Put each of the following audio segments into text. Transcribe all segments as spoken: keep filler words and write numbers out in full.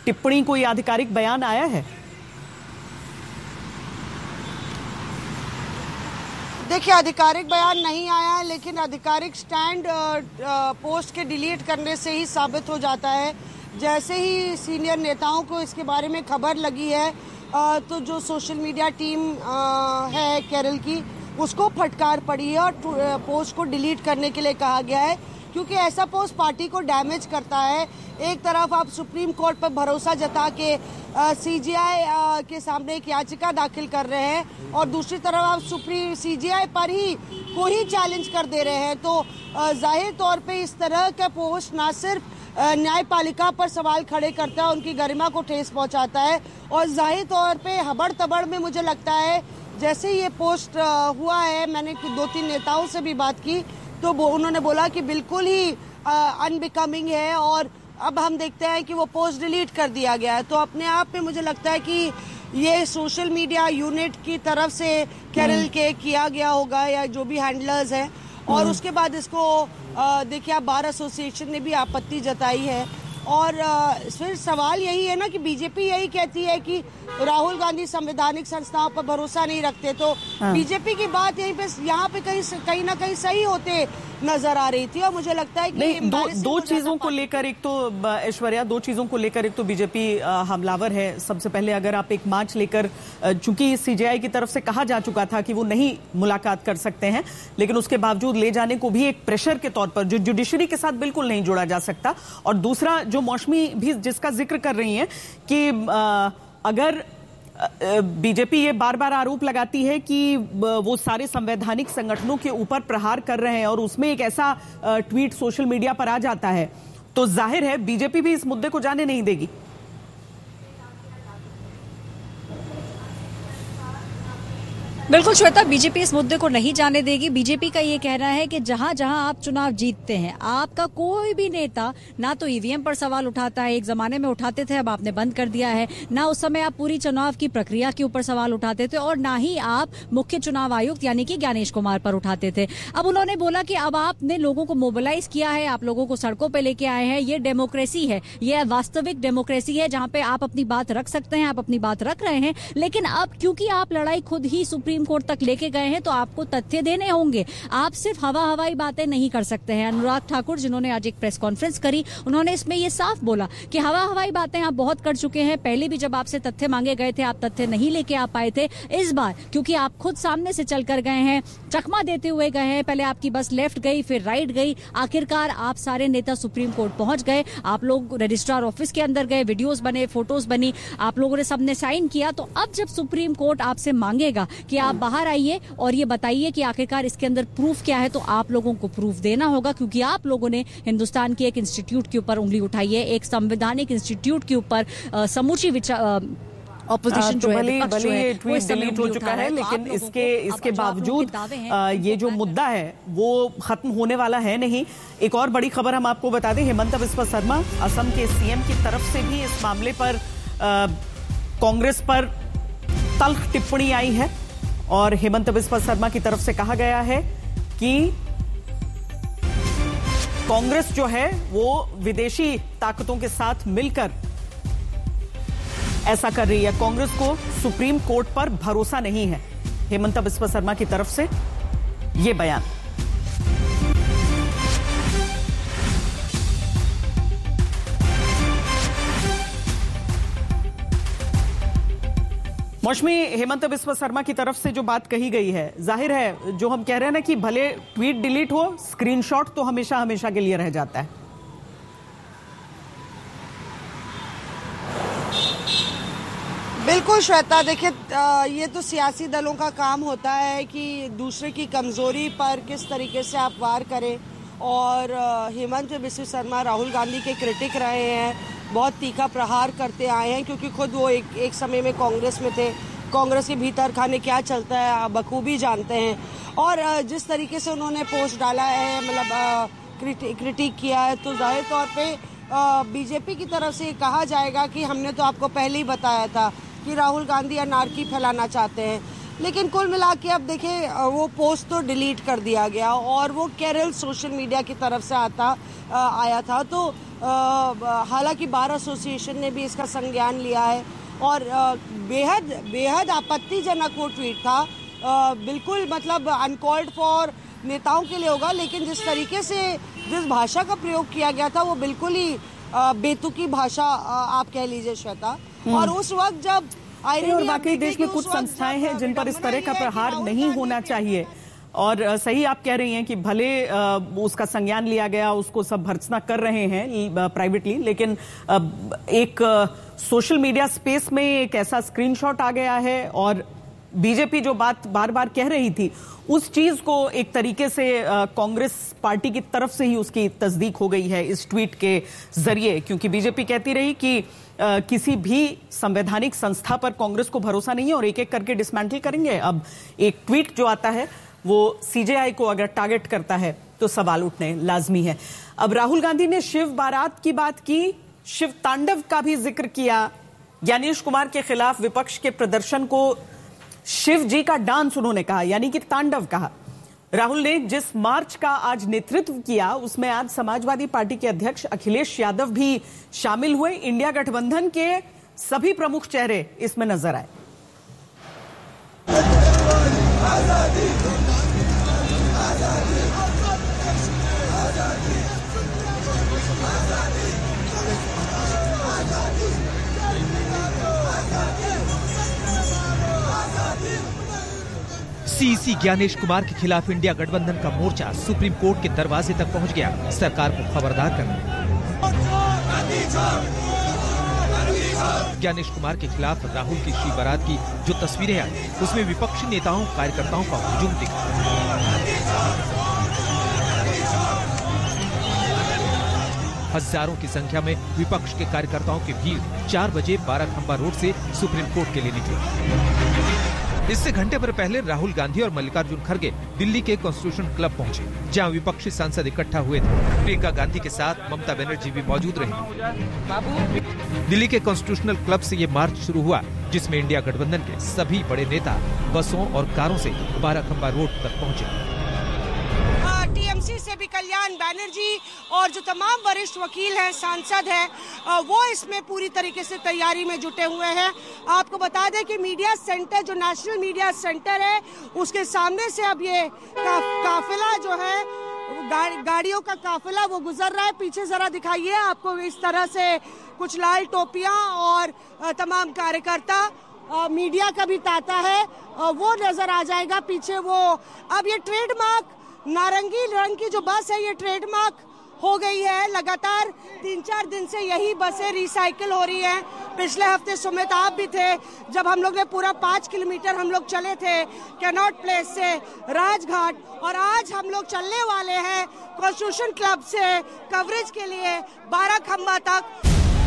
टिप्पणी, कोई आधिकारिक बयान आया है? देखिए, आधिकारिक बयान नहीं आया, लेकिन आधिकारिक स्टैंड पोस्ट के डिलीट करने से ही साबित हो जाता है। जैसे ही सीनियर नेताओं को इसके बारे में खबर लगी है आ, तो जो सोशल मीडिया टीम आ, है केरल की, उसको फटकार पड़ी है और पोस्ट को डिलीट करने के लिए कहा गया है, क्योंकि ऐसा पोस्ट पार्टी को डैमेज करता है। एक तरफ आप सुप्रीम कोर्ट पर भरोसा जता के सीजीआई के सामने एक याचिका दाखिल कर रहे हैं और दूसरी तरफ आप सुप्रीम सीजीआई पर ही को ही चैलेंज कर दे रहे हैं। तो जाहिर तौर पे इस तरह का पोस्ट ना सिर्फ न्यायपालिका पर सवाल खड़े करता है, उनकी गरिमा को ठेस पहुंचाता है और जाहिर तौर पे हबड़ तबड़ में मुझे लगता है जैसे ये पोस्ट हुआ है, मैंने दो तीन नेताओं से भी बात की तो उन्होंने बोला कि बिल्कुल ही अनबिकमिंग है और अब हम देखते हैं कि वो पोस्ट डिलीट कर दिया गया है। तो अपने आप में मुझे लगता है कि ये सोशल मीडिया यूनिट की तरफ से केरल के किया गया होगा या जो भी हैंडलर्स हैं, और उसके बाद इसको देखिए आप बार एसोसिएशन ने भी आपत्ति जताई है। और फिर सवाल यही है ना कि बीजेपी यही कहती है कि राहुल गांधी संवैधानिक संस्थाओं पर भरोसा नहीं रखते, तो हाँ। बीजेपी की बात यहीं पे यहाँ पे कहीं कहीं ना कहीं सही होते नजर आ रही थी और मुझे लगता है कि नहीं, दो, दो चीजों को लेकर, एक तो ऐश्वर्या, दो चीजों को लेकर, एक तो बीजेपी हमलावर है। सबसे पहले अगर आप एक मार्च लेकर, चूंकि सीजेआई की तरफ से कहा जा चुका था कि वो नहीं मुलाकात कर सकते हैं, लेकिन उसके बावजूद ले जाने को भी एक प्रेशर के तौर पर जो जुडिशरी के साथ बिल्कुल नहीं जोड़ा जा सकता। और दूसरा जो मौसमी भी जिसका जिक्र कर रही है कि अगर बीजेपी ये बार बार आरोप लगाती है कि वो सारे संवैधानिक संगठनों के ऊपर प्रहार कर रहे हैं और उसमें एक ऐसा ट्वीट सोशल मीडिया पर आ जाता है, तो जाहिर है बीजेपी भी इस मुद्दे को जाने नहीं देगी। बिल्कुल श्वेता, बीजेपी इस मुद्दे को नहीं जाने देगी। बीजेपी का ये कहना है कि जहां जहां आप चुनाव जीतते हैं, आपका कोई भी नेता ना तो ईवीएम पर सवाल उठाता है, एक जमाने में उठाते थे, अब आपने बंद कर दिया है, ना उस समय आप पूरी चुनाव की प्रक्रिया के ऊपर सवाल उठाते थे और ना ही आप मुख्य चुनाव आयुक्त यानी कि ज्ञानेश कुमार पर उठाते थे। अब उन्होंने बोला कि अब आपने लोगों को मोबिलाइज किया है, आप लोगों को सड़कों पर लेके आए हैं, ये डेमोक्रेसी है, ये वास्तविक डेमोक्रेसी है जहां पे आप अपनी बात रख सकते हैं, आप अपनी बात रख रहे हैं। लेकिन अब क्योंकि आप लड़ाई खुद ही सुप्रीम कोर्ट तक लेके गए हैं तो आपको तथ्य देने होंगे, आप सिर्फ हवा हवाई बातें नहीं कर सकते हैं। अनुराग ठाकुर जिन्होंने आज एक प्रेस कॉन्फ्रेंस करी, उन्होंने इसमें यह साफ बोला कि हवा हवाई बातें आप बहुत कर चुके हैं, पहले भी जब आपसे तथ्य मांगे गए थे आप तथ्य नहीं लेके आ पाए थे। इस बार क्योंकि आप खुद सामने से चलकर गए हैं, चकमा देते हुए गए हैं, पहले आपकी बस लेफ्ट गई फिर राइट गई, आखिरकार आप सारे नेता सुप्रीम कोर्ट पहुंच गए, आप लोग रजिस्ट्रार ऑफिस के अंदर गए, वीडियोस बने, फोटोज बनी, आप लोगों ने सबने साइन किया। तो अब जब सुप्रीम कोर्ट आपसे मांगेगा कि आप बाहर आइए और ये बताइए कि आखिरकार इसके अंदर प्रूफ क्या है, तो आप लोगों को प्रूफ देना होगा, क्योंकि आप लोगों ने हिंदुस्तान के एक इंस्टीट्यूट के ऊपर उंगली उठाई है, एक संवैधानिक इंस्टीट्यूट के ऊपर समूची विचार ऑपोजिशन जो भले भले ये ट्वीट डिलीट हो चुका है, लेकिन इसके इसके बावजूद ये जो मुद्दा है वो खत्म होने वाला है नहीं। एक और बड़ी खबर हम आपको बता दें, हेमंत बिस्वा शर्मा असम के सीएम की तरफ से भी इस मामले पर कांग्रेस पर तल्ख टिप्पणी आई है और हेमंत बिस्वा शर्मा की तरफ से कहा गया है कि कांग्रेस जो है वो विदेशी ताकतों के साथ मिलकर ऐसा कर रही है, कांग्रेस को सुप्रीम कोर्ट पर भरोसा नहीं है। हेमंत बिस्वा शर्मा की तरफ से यह बयान। मौसमी, हेमंत बिस्वा शर्मा की तरफ से जो बात कही गई है, जाहिर है जो हम कह रहे हैं ना कि भले ट्वीट डिलीट हो, स्क्रीनशॉट तो हमेशा हमेशा के लिए रह जाता है। बिल्कुल श्वेता, देखिए ये तो सियासी दलों का काम होता है कि दूसरे की कमजोरी पर किस तरीके से आप वार करें, और हेमंत बिस्वा शर्मा राहुल गांधी के क्रिटिक रहे हैं, बहुत तीखा प्रहार करते आए हैं, क्योंकि खुद वो एक एक समय में कांग्रेस में थे, कांग्रेस के भीतर खाने क्या चलता है आप बखूबी जानते हैं। और जिस तरीके से उन्होंने पोस्ट डाला है, मतलब क्रिटिक किया है, तो जाहिर तौर पे बीजेपी की तरफ से कहा जाएगा कि हमने तो आपको पहले ही बताया था कि राहुल गांधी अनार्की फैलाना चाहते हैं। लेकिन कुल मिला के अब देखिए वो पोस्ट तो डिलीट कर दिया गया और वो केरल सोशल मीडिया की तरफ से आता आया था। तो हालांकि बार एसोसिएशन ने भी इसका संज्ञान लिया है और बेहद बेहद आपत्तिजनक वो ट्वीट था। बिल्कुल मतलब अनकॉल्ड फॉर नेताओं के लिए होगा, लेकिन जिस तरीके से जिस भाषा का प्रयोग किया गया था वो बिल्कुल ही बेतुकी भाषा आप कह लीजिए श्वेता। और उस वक्त जब और वाकई देश में कुछ संस्थाएं हैं जिन पर इस तरह का प्रहार नहीं होना चाहिए और सही आप कह रही हैं कि भले उसका संज्ञान लिया गया, उसको सब भर्त्सना कर रहे हैं प्राइवेटली, लेकिन एक सोशल मीडिया स्पेस में एक ऐसा स्क्रीनशॉट आ गया है और बीजेपी जो बात बार बार कह रही थी उस चीज को एक तरीके से कांग्रेस पार्टी की तरफ से ही उसकी तस्दीक हो गई है इस ट्वीट के जरिए, क्योंकि बीजेपी कहती रही कि आ, किसी भी संवैधानिक संस्था पर कांग्रेस को भरोसा नहीं है और एक एक करके डिसमेंटल करेंगे। अब एक ट्वीट जो आता है वो सीजेआई को अगर टारगेट करता है तो सवाल उठने लाजमी है। अब राहुल गांधी ने शिव बारात की बात की, शिव तांडव का भी जिक्र किया। ज्ञानेश कुमार के खिलाफ विपक्ष के प्रदर्शन को शिव जी का डांस उन्होंने कहा, यानी कि तांडव कहा। राहुल ने जिस मार्च का आज नेतृत्व किया उसमें आज समाजवादी पार्टी के अध्यक्ष अखिलेश यादव भी शामिल हुए। इंडिया गठबंधन के सभी प्रमुख चेहरे इसमें नजर आए। सीईसी ज्ञानेश कुमार के खिलाफ इंडिया गठबंधन का मोर्चा सुप्रीम कोर्ट के दरवाजे तक पहुंच गया सरकार को खबरदार करने। ज्ञानेश कुमार के खिलाफ राहुल की शिव बारात की जो तस्वीरें आई उसमें विपक्षी नेताओं कार्यकर्ताओं का हुजूम दिखा। हजारों की संख्या में विपक्ष के कार्यकर्ताओं की भीड़ चार बजे बाराखंबा रोड से सुप्रीम कोर्ट के लिए निकली। इससे घंटे भर पहले राहुल गांधी और मल्लिकार्जुन खड़गे दिल्ली के कॉन्स्टिट्यूशन क्लब पहुंचे, जहां विपक्षी सांसद इकट्ठा हुए थे। प्रियंका गांधी के साथ ममता बनर्जी भी मौजूद रही। दिल्ली के कॉन्स्टिट्यूशनल क्लब से ये मार्च शुरू हुआ, जिसमें इंडिया गठबंधन के सभी बड़े नेता बसों और कारों से बाराखंबा रोड तक पहुंचे। टीएमसी से भी कल्याण बैनर्जी और जो तमाम वरिष्ठ वकील हैं, सांसद हैं, वो इसमें पूरी तरीके से तैयारी में जुटे हुए हैं। आपको बता दें कि मीडिया सेंटर जो नेशनल मीडिया सेंटर है उसके सामने से अब ये का, काफिला जो है गा, गाड़ियों का काफिला वो गुजर रहा है। पीछे जरा दिखाइए, आपको इस तरह से कुछ लाल टोपियां और तमाम कार्यकर्ता मीडिया का भी ताता है वो नजर आ जाएगा पीछे। वो अब ये ट्रेडमार्क नारंगी रंग की जो बस है ये ट्रेडमार्क हो गई है। लगातार तीन चार दिन से यही बसें रिसाइकिल हो रही हैं। पिछले हफ्ते सुमित आप भी थे जब हम लोग ने पूरा पाँच किलोमीटर हम लोग चले थे कैनॉट प्लेस से राजघाट, और आज हम लोग चलने वाले हैं कॉन्स्टिट्यूशन क्लब से कवरेज के लिए बाराखंबा तक।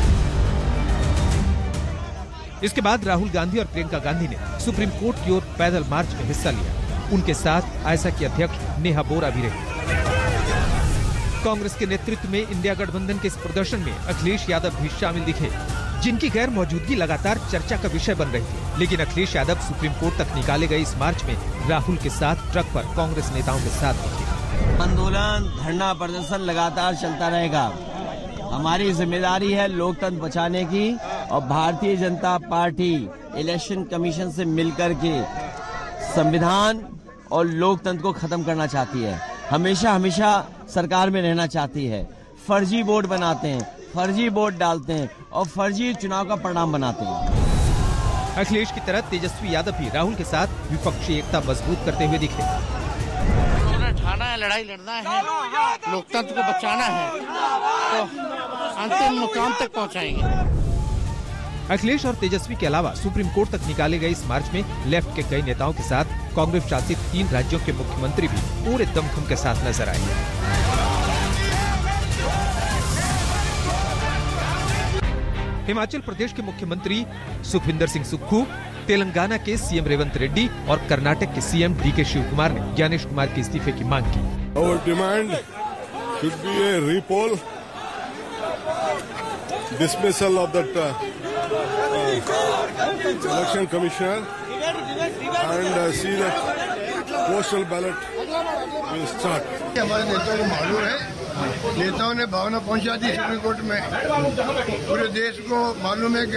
इसके बाद राहुल गांधी और प्रियंका गांधी ने सुप्रीम कोर्ट की ओर पैदल मार्च में हिस्सा लिया। उनके साथ आयसा की अध्यक्ष नेहा बोरा भी रही। कांग्रेस के नेतृत्व में इंडिया गठबंधन के इस प्रदर्शन में अखिलेश यादव भी शामिल दिखे, जिनकी गैर मौजूदगी लगातार चर्चा का विषय बन रही थी। लेकिन अखिलेश यादव सुप्रीम कोर्ट तक निकाले गए इस मार्च में राहुल के साथ ट्रक पर कांग्रेस नेताओं के साथ दिखे। आंदोलन, धरना प्रदर्शन लगातार चलता रहेगा। हमारी जिम्मेदारी है लोकतंत्र बचाने की, और Bharatiya Janata party election commission से मिलकर के संविधान और लोकतंत्र को खत्म करना चाहती है। हमेशा हमेशा सरकार में रहना चाहती है। फर्जी वोट बनाते हैं, फर्जी वोट डालते हैं और फर्जी चुनाव का परिणाम बनाते हैं। अखिलेश की तरह तेजस्वी यादव भी राहुल के साथ विपक्षी एकता मजबूत करते हुए दिखे। उन्होंने ठाना है, लड़ाई लड़ना है, लोकतंत्र को बचाना है, तो अंतिम मुकाम तक पहुंचाएंगे। अखिलेश और तेजस्वी के अलावा सुप्रीम कोर्ट तक निकाले गए इस मार्च में लेफ्ट के कई नेताओं के साथ कांग्रेस शासित तीन राज्यों के मुख्यमंत्री भी पूरे दमखम के साथ नजर आए। हिमाचल प्रदेश के मुख्यमंत्री सुखविंदर सिंह सुक्खू, तेलंगाना के सीएम रेवंत रेड्डी और कर्नाटक के सीएम डी के शिव कुमार ने ज्ञानेश कुमार के इस्तीफे की मांग की। Our demand should be a repoll, dismissal of that uh, uh, election commissioner and uh, see that postal ballot will start. हमारे नेताओं को मालूम है, नेताओं ने भावना पहुंचा दी सुप्रीम कोर्ट में। पूरे देश को मालूम है कि